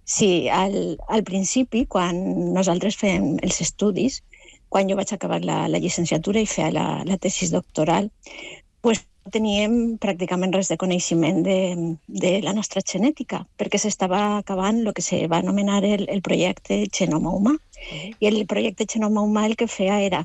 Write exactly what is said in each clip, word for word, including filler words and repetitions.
Sí, al, al principi, quan nosaltres fèiem els estudis, quan jo vaig acabar la, la llicenciatura i feia la, la tesis doctoral, pues, no teníem pràcticament res de coneixement de, de la nostra genètica, perquè s'estava acabant el que se va anomenar el, el projecte Genoma Humà. Uh-huh. I el projecte Genoma Humà el que feia era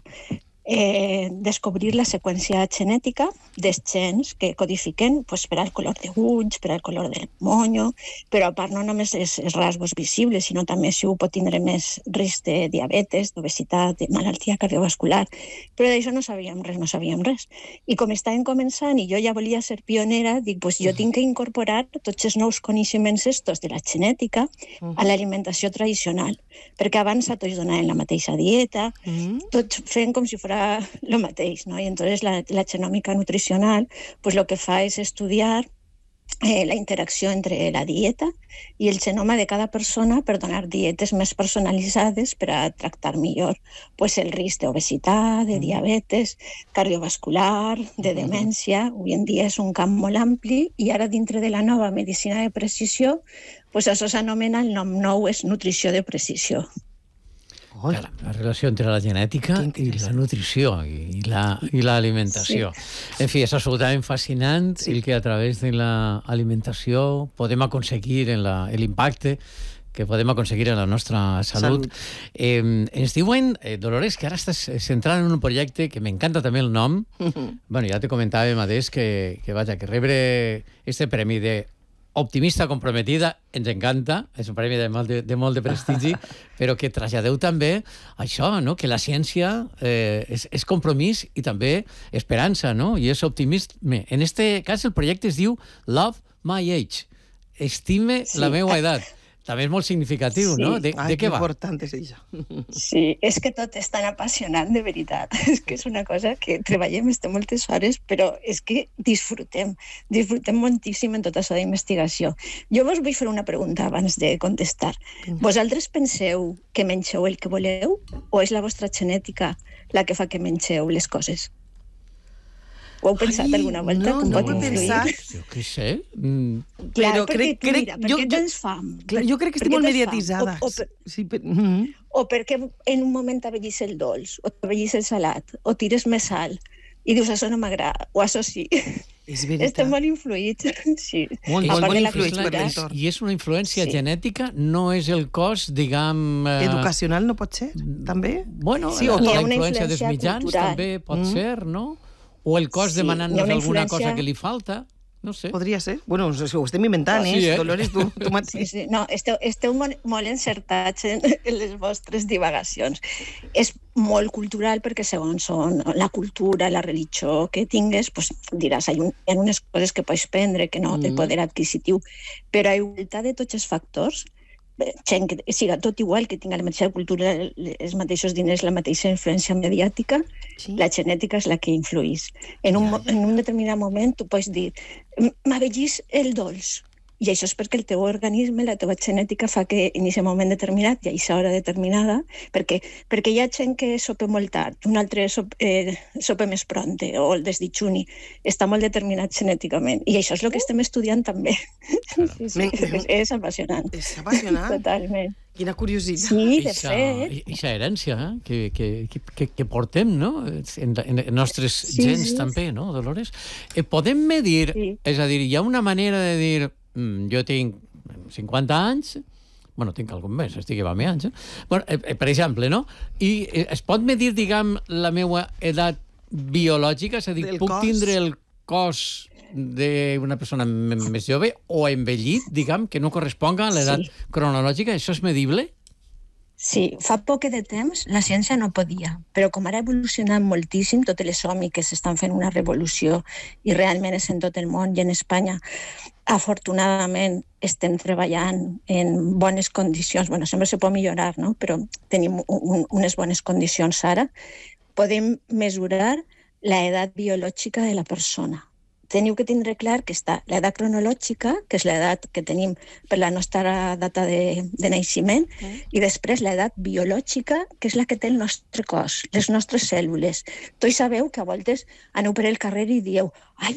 eh, descobrir la seqüència genètica dels gens que codifiquen pues, per al color de ulls, per al color del monyo, però a part no només els, els rasgos visibles, sinó també si ho pot tindre més risc de diabetes, d'obesitat, de malaltia cardiovascular. Però d'això no sabíem res, no sabíem res. I com estàvem començant i jo ja volia ser pionera, dic, pues jo tinc que incorporar tots els nous coneixements estos de la genètica a l'alimentació tradicional, perquè abans a tots donaven la mateixa dieta, tots feien com si fos lo mateix, no? I entonces la, la genòmica nutricional pues lo que fa és estudiar eh, la interacció entre la dieta i el genoma de cada persona per donar dietes més personalitzades per a tractar millor pues, el risc d'obesitat, de diabetes, cardiovascular, de demència. Avui en dia és un camp molt ampli i ara dintre de la nova medicina de precisió pues, això s'anomena, el nom nou és nutrició de precisió. Clar, la relació entre la genètica i la nutrició i la, i l'alimentació. Sí. En fi, és absolutament fascinant sí. el que a través de l'alimentació podem aconseguir en l'impacte que podem aconseguir en la nostra salut. salut. Eh, ens diuen, eh, Dolores, que ara estàs centrant en un projecte que m'encanta també el nom. Uh-huh. Bueno, ja te comentava, Madés, que, que, vaja, que rebre este premi de optimista comprometida, ens encanta, és un premi de molt de, de, molt de prestigi, però que traslladeu també això, no? Que la ciència eh, és, és compromís i també esperança, no? I és optimisme. En este cas el projecte es diu Love My Age, estime sí. la meva edat. També és molt significatiu, sí. no? De, Ai, de què va? important és això. Sí, és que tot és tan apassionant, de veritat. És que és una cosa que treballem, estem moltes hores, però és que disfrutem, disfrutem moltíssim en tot això d'investigació. Jo vos vull fer una pregunta abans de contestar. Vosaltres penseu que mengeu el que voleu o és la vostra genètica la que fa que mengeu les coses? Ho heu pensat Ai, alguna volta? No, com no pot ho he pensat. Jo què sé. Mm. Clar, però perquè, crec, crec, mira, perquè jo, tens fam. Clar, jo crec que estic molt mediatitzada. O, o, per, sí, per, mm -hmm. o perquè en un moment t'avellis el dolç, o t'avellis el salat, o tires més sal, i dius, això no m'agrada, o això sí. És veritat. Estem molt influïts. Sí. Molt, molt, molt influïts per l'entorn. I és una influència sí. genètica, no és el cos, diguem... Eh... Educacional no pot ser, també? Bueno, sí, la, o la una influència dels mitjans cultural. també pot Mm. ser, no? O el cos Sí, demanant-nos hi ha una alguna influència- cosa que li falta, no sé. Podria ser. Bueno, ho estem inventant, eh? Sí, eh? Dolores, tu, tu Sí, mateix. sí. No, esteu, esteu molt, molt encertats en, en les vostres divagacions. És molt cultural perquè segons són la cultura, la religió que tingues, pues, diràs, hi ha, un, hi ha unes coses que pots prendre que no, mm. el poder adquisitiu, però a igualtat de tots els factors, gent que siga tot igual, que tinga la mateixa cultura, els mateixos diners, la mateixa influència mediàtica, sí. la genètica és la que influís. En un, ja, ja. en un determinat moment tu pots dir, m'avellís el dolç, i això és perquè el teu organisme, la teva genètica fa que en aquest moment determinat i a aquesta hora determinada, perquè, perquè hi ha gent que sopa molt tard, un altre sopa, eh, sopa més pronte, o el desditjuni, està molt determinat genèticament, i això és el que estem estudiant també. Sí, sí, és, és apassionant. És apassionant. Totalment. Quina curiositat. Sí, de Eixa, fet. eixa herència eh? que, que, que, que portem, no? En, en nostres Sí, gens sí. també, no, Dolores? Eh, podem medir, Sí. és a dir, hi ha una manera de dir mm, jo tinc cinquanta anys, bueno, tinc algun més, estic a més anys, eh? Bueno, eh, per exemple, no? I eh, es pot medir, diguem, la meva edat biològica? És a dir, Del puc cos. tindre el cos d'una persona més jove o envellit, diguem, que no corresponga a l'edat Sí. cronològica? Això és medible? Sí, fa poc de temps la ciència no podia, però com ara ha evolucionat moltíssim, totes les òmiques estan fent una revolució i realment és en tot el món i en Espanya. Afortunadament estem treballant en bones condicions, bueno, sempre se pot millorar, no? Però tenim un, unes bones condicions ara. Podem mesurar l'edat biològica de la persona. Teniu que tindre clar que està l'edat cronològica, que és l'edat que tenim per la nostra data de, de naixement, mm. i després l'edat biològica, que és la que té el nostre cos, les nostres cèl·lules. Tots sabeu que a voltes aneu per el carrer i dieu «Ai,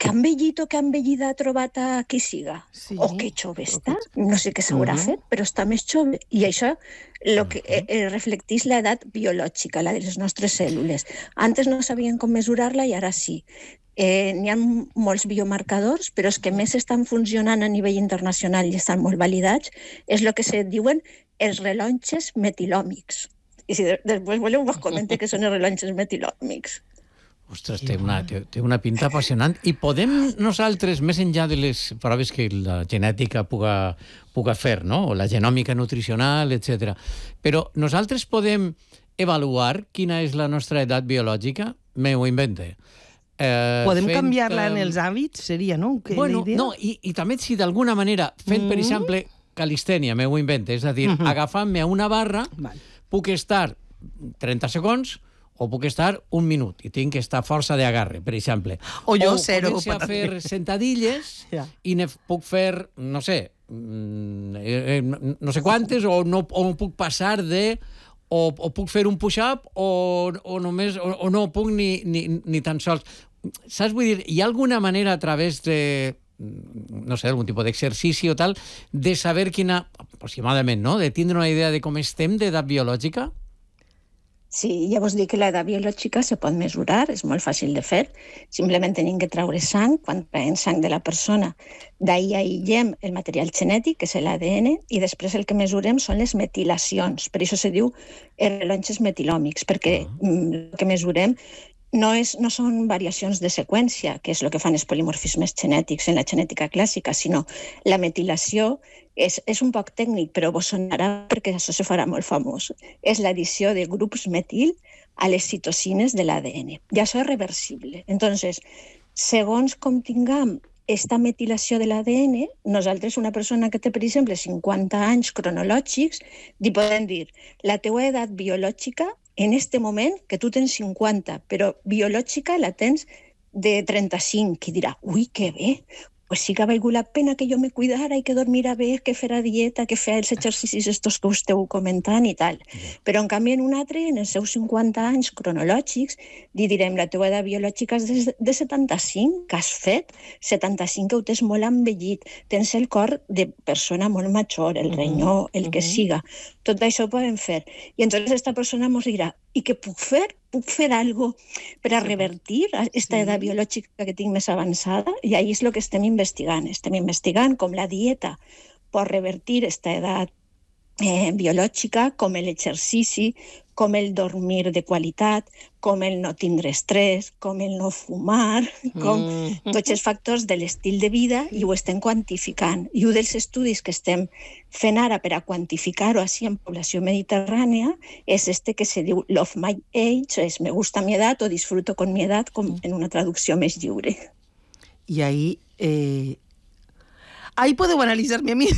que ha envellit o que ha envellit ha trobat a qui siga, Sí. o que jove està, no sé què s'haurà Mhm. fet, però està més jove. I això lo que eh, eh, reflecteix l'edat biològica, la de les nostres cèl·lules. Antes no sabien com mesurar-la i ara sí. Eh, N'hi ha molts biomarcadors, però els que més estan funcionant a nivell internacional i estan molt validats és el que se diuen els rellotges metilòmics. I si de després voleu, vos comente què són els rellotges metilòmics. Ostres, té una, té, té una pinta apassionant. I podem nosaltres, més enllà de les proves que la genètica puga, puga fer, no? O la genòmica nutricional, etcètera, però nosaltres podem avaluar quina és la nostra edat biològica? Me ho invente. Eh, Podem fent, canviar-la en eh, els hàbits, seria, no? Que Bueno, la idea? no, i, i també si d'alguna manera, fent, per Mm. exemple, calistènia, me ho invente, és a dir, Mhm. agafant-me a una barra, Val. puc estar trenta segons o puc estar un minut i tinc que estar força d'agarre, per exemple. O jo, zero, començo a per fer tant. sentadilles Ja. i ne puc fer, no sé, mm, eh, eh, no sé quantes, o no o puc passar de... O, o puc fer un push-up o, o, només, o, o no puc ni, ni, ni tan sols. Saps? Vull dir, hi ha alguna manera a través de, no sé, algun tipus d'exercici o tal, de saber quina, aproximadament, no?, de tindre una idea de com estem d'edat biològica? Sí, ja vos dic que l'edat biològica se pot mesurar, és molt fàcil de fer. Simplement tenim que treure sang, quan traiem sang de la persona, d'ahir aïllem el material genètic, que és l'A D N, i després el que mesurem són les metilacions. Per això se diu els rellotges metilòmics, perquè uh -huh. el que mesurem no, és, no són variacions de seqüència, que és el que fan els polimorfismes genètics en la genètica clàssica, sinó la metilació és, és un poc tècnic, però vos sonarà perquè això se farà molt famós. És l'addició de grups metil a les citosines de l'A D N. I això és reversible. Entonces, segons com tinguem esta metilació de l'A D N, nosaltres, una persona que té, per exemple, cinquanta anys cronològics, li podem dir la teua edat biològica en este moment, que tu tens cinquanta, però biològica la tens de trenta-cinc, i dirà, ui, que bé, pues sí que ha valgut la pena que jo me cuidara i que dormira bé, que fera dieta, que fera els exercicis estos que esteu comentant i tal. Però, en canvi, en un altre, en els seus cinquanta anys cronològics, li direm, la teva edat biològica és de, de setanta-cinc, que has fet? setanta-cinc, que ho tens molt envellit, tens el cor de persona molt major, el renyó, el que siga. Tot això ho podem fer. I entonces aquesta persona ens dirà, i què puc fer? Puc fer alguna cosa per a revertir aquesta Sí. edat biològica que tinc més avançada? I ahí és el que estem investigant. Estem investigant com la dieta pot revertir aquesta edat eh, biològica, com l'exercici, com el dormir de qualitat, com el no tindre estrès, com el no fumar, com Mm. tots els factors de l'estil de vida, i ho estem quantificant. I un dels estudis que estem fent ara per a quantificar-ho així en població mediterrània és este que se diu Love My Age, és Me gusta mi edat o Disfruto con mi edat, com en una traducció més lliure. I ahí... Eh... Ahí podeu analitzar-me a mi.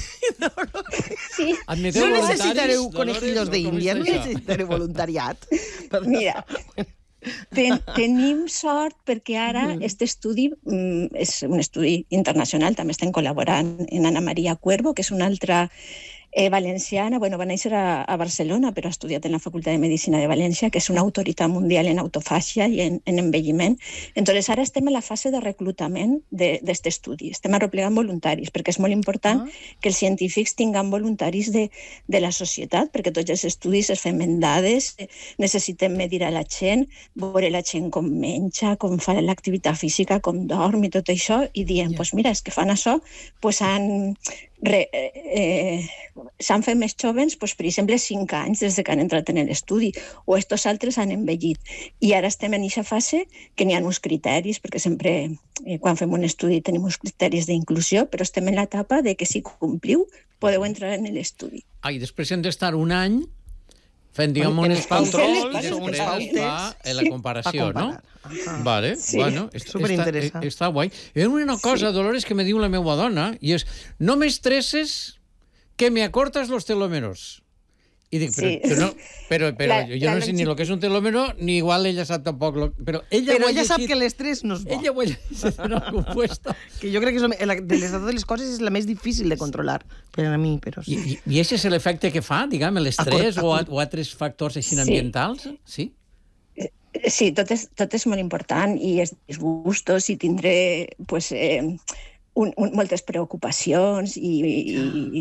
Sí, Admeteu No voluntaris, necessitareu Dolores, conejillos o de com Índia, està no això? necessitareu voluntariat. mira, ten, tenim sort perquè ara Mhm. este estudi mm, és un estudi internacional, també estem col·laborant en Ana Maria Cuervo, que és una altra eh, valenciana, bueno, va néixer a, a Barcelona, però ha estudiat en la Facultat de Medicina de València, que és una autoritat mundial en autofàgia i en, en envelliment. Entonces, ara estem en la fase de reclutament d'aquest estudi. Estem arreplegant voluntaris, perquè és molt important Ah. que els científics tinguin voluntaris de, de la societat, perquè tots els estudis es fem en dades, eh, necessitem medir a la gent, veure la gent com menja, com fa l'activitat física, com dorm i tot això, i diem, Ja. pues mira, és que fan això, pues han... Re, eh, s'han fet més jovens, pues, per exemple, cinc anys des de que han entrat en l'estudi, o estos altres han envellit. I ara estem en aquesta fase que n'hi ha uns criteris, perquè sempre, eh, quan fem un estudi, tenim uns criteris d'inclusió, però estem en l'etapa de que si compliu, podeu entrar en l'estudi. Ah, i després hem d'estar un any fent, diguem, En unes els pautes controls, i són uns després pautes. fa eh, la comparació, Pa no? comparar. Ajá. Vale, Sí. bueno, està, Superinteressant. està, està guai. Hi ha una cosa, Dolores, que me diu la meva dona, i és, no m'estresses que me acortas los telómeros. I dic, però, Sí. però, no, però, però La- jo la no sé ni longi- el que és un telòmero, ni igual ella sap tampoc... Lo, però ella Però ho ha ella sap llegit- que l'estrès no és bo. Ella ho ha llegit en algun puesto. Que jo crec que és la, de les de les coses és la més difícil de controlar per a mi, però sí. I, i, i aquest és l'efecte que fa, diguem, l'estrès Acord- o, acord. o altres factors així Sí. ambientals? Sí? Sí, tot és, tot és molt important i els disgustos i tindré pues, eh, un, un, moltes preocupacions i, i,